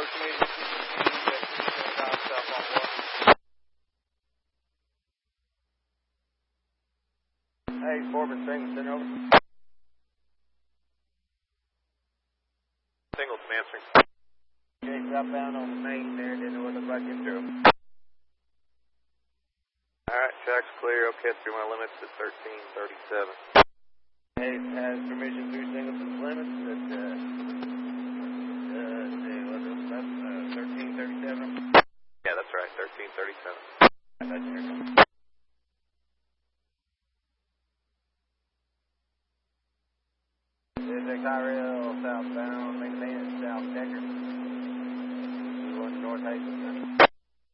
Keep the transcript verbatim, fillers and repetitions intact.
Community South on one. Hey, Corbin, Singleton, over. Singleton answering. Okay, southbound on the main there, didn't know what it looked like in through. Alright, track's clear, okay, through my limits at thirteen thirty-seven. Hey, has permission through Singleton's limits at, uh, uh, let's see, what is that, uh, thirteen thirty-seven? Yeah, that's right, thirteen thirty-seven. I got you here. There's a Tyrell southbound, main man, South Decker. Going to North Hastings.